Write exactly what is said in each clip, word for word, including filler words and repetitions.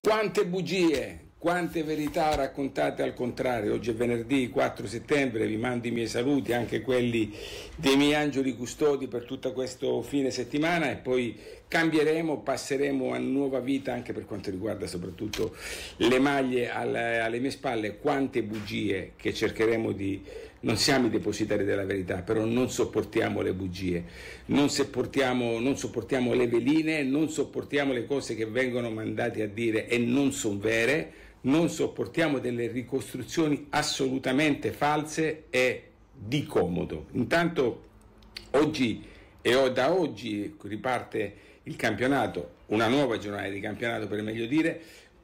Quante bugie, quante verità raccontate al contrario. Oggi è venerdì quattro settembre, vi mando i miei saluti, anche quelli dei miei angeli custodi per tutto questo fine settimana, e poi cambieremo, passeremo a nuova vita anche per quanto riguarda soprattutto le maglie alle, alle mie spalle. Quante bugie che cercheremo di... Non siamo i depositari della verità, però non sopportiamo le bugie, non sopportiamo, non sopportiamo le veline, non sopportiamo le cose che vengono mandate a dire e non sono vere, non sopportiamo delle ricostruzioni assolutamente false e di comodo. Intanto oggi e da oggi riparte il campionato, una nuova giornata di campionato per meglio dire,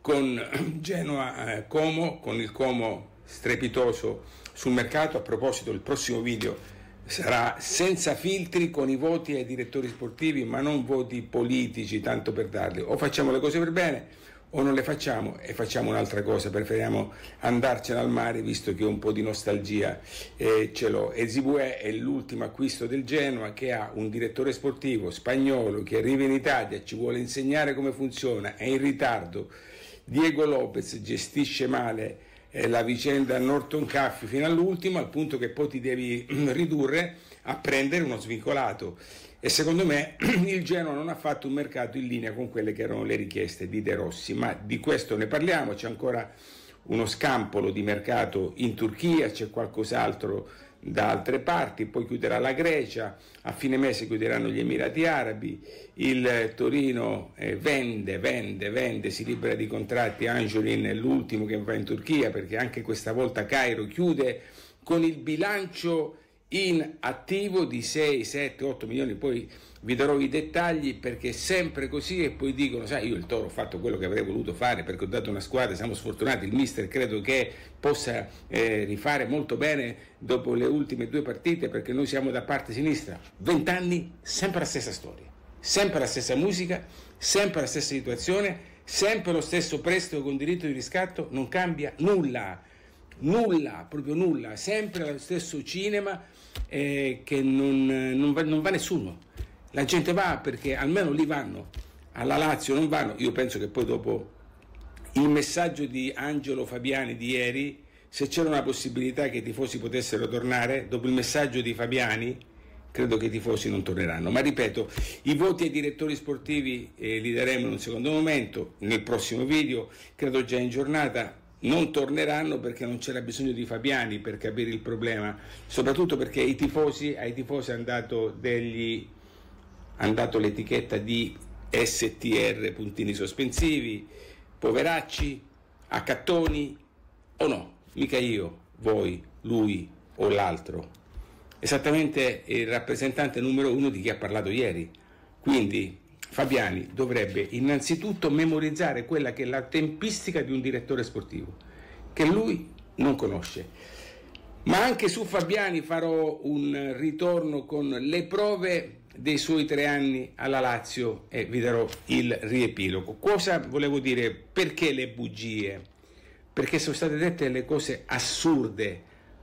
con Genoa eh, Como, con il Como strepitoso sul mercato. A proposito, il prossimo video sarà senza filtri, con i voti ai direttori sportivi, ma non voti politici tanto per darli. O facciamo le cose per bene o non le facciamo e facciamo un'altra cosa. Preferiamo andarcene al mare, visto che un po' di nostalgia eh, ce l'ho. Ezibue è l'ultimo acquisto del Genoa, che ha un direttore sportivo spagnolo che arriva in Italia, ci vuole insegnare come funziona, è in ritardo. Diego Lopez gestisce male la vicenda Norton Caffey fino all'ultimo, al punto che poi ti devi ridurre a prendere uno svincolato, e secondo me il Genoa non ha fatto un mercato in linea con quelle che erano le richieste di De Rossi, ma di questo ne parliamo. C'è ancora uno scampolo di mercato in Turchia, c'è qualcos'altro da altre parti, poi chiuderà la Grecia, a fine mese chiuderanno gli Emirati Arabi, il Torino eh, vende, vende, vende, si libera di contratti. Angelin è l'ultimo che va in Turchia, perché anche questa volta Cairo chiude con il bilancio in attivo di sei, sette, otto milioni, poi vi darò i dettagli, perché è sempre così. E poi dicono, sai, io il Toro ho fatto quello che avrei voluto fare perché ho dato una squadra, siamo sfortunati, il mister credo che possa eh, rifare molto bene dopo le ultime due partite, perché noi siamo da parte sinistra. Vent'anni, sempre la stessa storia, sempre la stessa musica, sempre la stessa situazione, sempre lo stesso prestito con diritto di riscatto, non cambia nulla, nulla, proprio nulla, sempre lo stesso cinema eh, che non, non, va, non va nessuno. La gente va perché almeno lì vanno, alla Lazio non vanno. Io penso che poi dopo il messaggio di Angelo Fabiani di ieri, se c'era una possibilità che i tifosi potessero tornare, dopo il messaggio di Fabiani credo che i tifosi non torneranno. Ma ripeto, i voti ai direttori sportivi eh, li daremo in un secondo momento, nel prossimo video, credo già in giornata. Non torneranno perché non c'era bisogno di Fabiani per capire il problema, soprattutto perché i tifosi, ai tifosi hanno dato degli... hanno dato l'etichetta di S T R, puntini sospensivi, poveracci, accattoni, o no? Mica io, voi, lui o l'altro. Esattamente il rappresentante numero uno di chi ha parlato ieri. Quindi Fabiani dovrebbe innanzitutto memorizzare quella che è la tempistica di un direttore sportivo, che lui non conosce. Ma anche su Fabiani farò un ritorno con le prove dei suoi tre anni alla Lazio e vi darò il riepilogo. Cosa volevo dire? Perché le bugie? Perché sono state dette le cose assurde,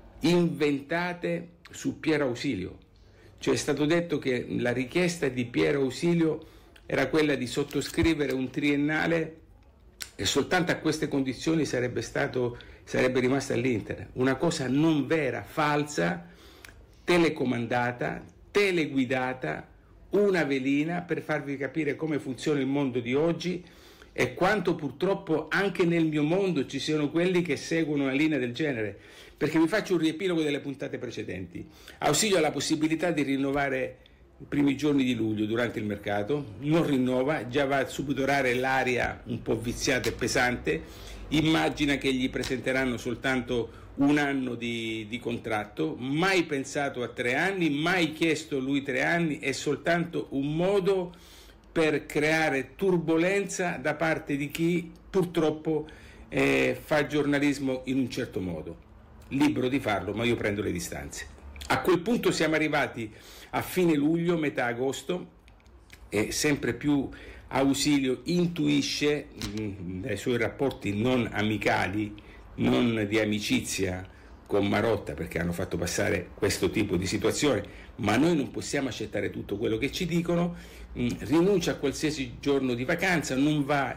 inventate su Piero Ausilio. Cioè è stato detto che la richiesta di Piero Ausilio era quella di sottoscrivere un triennale e soltanto a queste condizioni sarebbe stato, sarebbe rimasta all'Inter. Una cosa non vera, falsa, telecomandata, teleguidata, una velina per farvi capire come funziona il mondo di oggi e quanto purtroppo anche nel mio mondo ci siano quelli che seguono una linea del genere. Perché vi faccio un riepilogo delle puntate precedenti. Ausilio ha la possibilità di rinnovare i primi giorni di luglio durante il mercato, non rinnova, già va a subodorare l'aria un po' viziata e pesante, immagina che gli presenteranno soltanto un anno di, di contratto, mai pensato a tre anni, mai chiesto lui tre anni, è soltanto un modo per creare turbolenza da parte di chi purtroppo eh, fa giornalismo in un certo modo, libero di farlo, ma io prendo le distanze. A quel punto siamo arrivati a fine luglio, metà agosto, e sempre più Ausilio intuisce mh, dai suoi rapporti non amicali, non di amicizia con Marotta, perché hanno fatto passare questo tipo di situazione, ma noi non possiamo accettare tutto quello che ci dicono, mh, rinuncia a qualsiasi giorno di vacanza, non va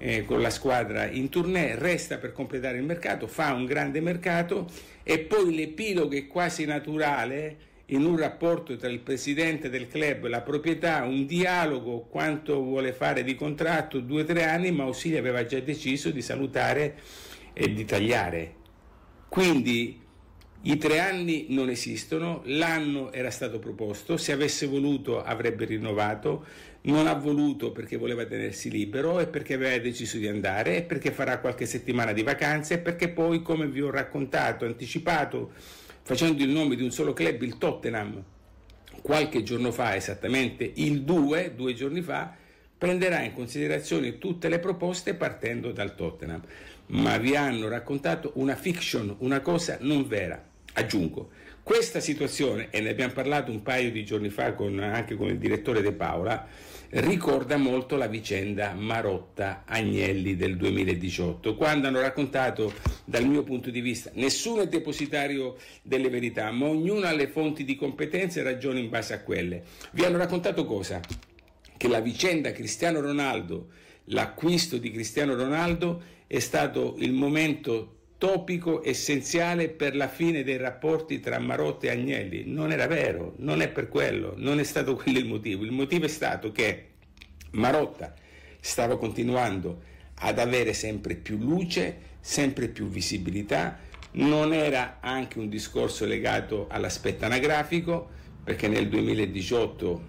eh, con la squadra in tournée, resta per completare il mercato, fa un grande mercato e poi l'epilogo è quasi naturale in un rapporto tra il presidente del club e la proprietà, un dialogo quanto vuole fare di contratto, due o tre anni, ma Ausilio aveva già deciso di salutare e di tagliare. Quindi i tre anni non esistono, l'anno era stato proposto, se avesse voluto avrebbe rinnovato, non ha voluto perché voleva tenersi libero e perché aveva deciso di andare e perché farà qualche settimana di vacanze e perché poi, come vi ho raccontato, anticipato, facendo il nome di un solo club, il Tottenham, qualche giorno fa, esattamente il due, due giorni fa, prenderà in considerazione tutte le proposte partendo dal Tottenham. Ma vi hanno raccontato una fiction, una cosa non vera. Aggiungo, questa situazione, e ne abbiamo parlato un paio di giorni fa con, anche con il direttore De Paola, ricorda molto la vicenda Marotta-Agnelli del duemiladiciotto, quando hanno raccontato, dal mio punto di vista, nessuno è depositario delle verità, ma ognuno ha le fonti di competenza e ragiona in base a quelle. Vi hanno raccontato cosa? Che la vicenda Cristiano Ronaldo, l'acquisto di Cristiano Ronaldo è stato il momento topico essenziale per la fine dei rapporti tra Marotta e Agnelli. Non era vero, non è per quello, non è stato quello il motivo. Il motivo è stato che Marotta stava continuando ad avere sempre più luce, sempre più visibilità. Non era anche un discorso legato all'aspetto anagrafico, perché nel duemiladiciotto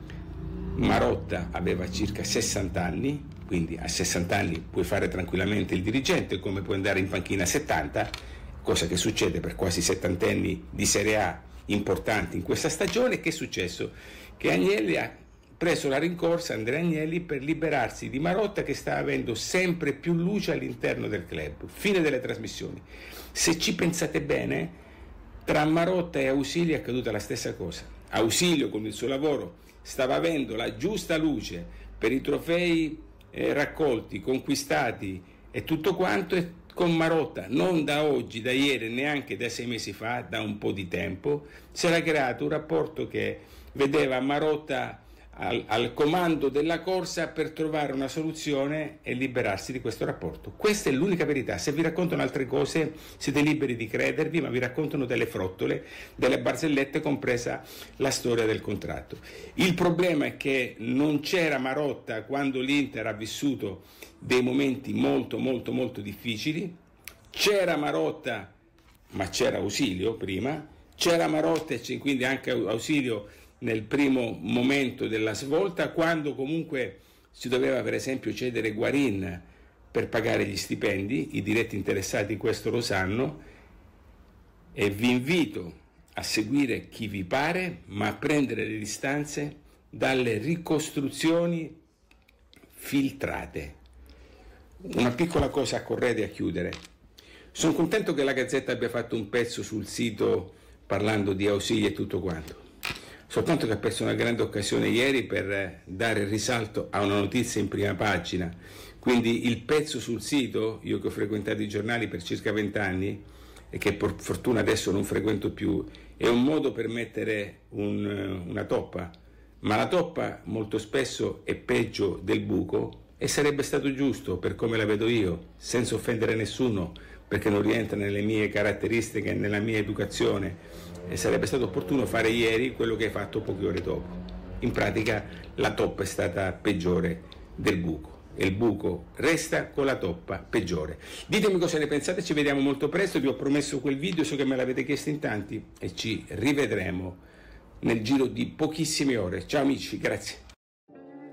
Marotta aveva circa sessanta anni, quindi a sessanta anni puoi fare tranquillamente il dirigente, come puoi andare in panchina a settanta, cosa che succede per quasi settantenni di Serie A importanti in questa stagione. Che è successo? Che Agnelli ha preso la rincorsa, Andrea Agnelli, per liberarsi di Marotta, che sta avendo sempre più luce all'interno del club. Fine delle trasmissioni. Se ci pensate bene, tra Marotta e Ausilio è accaduta la stessa cosa. Ausilio, con il suo lavoro, stava avendo la giusta luce per i trofei eh, raccolti, conquistati e tutto quanto, e con Marotta, non da oggi, da ieri, neanche da sei mesi fa, da un po' di tempo, si era creato un rapporto che vedeva Marotta al, al comando della corsa per trovare una soluzione e liberarsi di questo rapporto. Questa è l'unica verità. Se vi raccontano altre cose siete liberi di credervi, ma vi raccontano delle frottole, delle barzellette, compresa la storia del contratto. Il problema è che non c'era Marotta quando l'Inter ha vissuto dei momenti molto molto molto difficili. C'era Marotta, ma c'era Ausilio prima, c'era Marotta e quindi anche Ausilio nel primo momento della svolta, quando comunque si doveva per esempio cedere Guarin per pagare gli stipendi. I diretti interessati questo lo sanno, e vi invito a seguire chi vi pare, ma a prendere le distanze dalle ricostruzioni filtrate. Una piccola cosa a correre e a chiudere. Sono contento che la Gazzetta abbia fatto un pezzo sul sito parlando di Ausilio e tutto quanto, soltanto che ha perso una grande occasione ieri per dare risalto a una notizia in prima pagina. Quindi il pezzo sul sito, io che ho frequentato i giornali per circa vent'anni e che per fortuna adesso non frequento più, è un modo per mettere un, una toppa, ma la toppa molto spesso è peggio del buco, e sarebbe stato giusto, per come la vedo io, senza offendere nessuno, perché non rientra nelle mie caratteristiche, nella mia educazione, e sarebbe stato opportuno fare ieri quello che hai fatto poche ore dopo. In pratica la toppa è stata peggiore del buco, e il buco resta con la toppa peggiore. Ditemi cosa ne pensate, ci vediamo molto presto, vi ho promesso quel video, so che me l'avete chiesto in tanti, e ci rivedremo nel giro di pochissime ore. Ciao amici, grazie.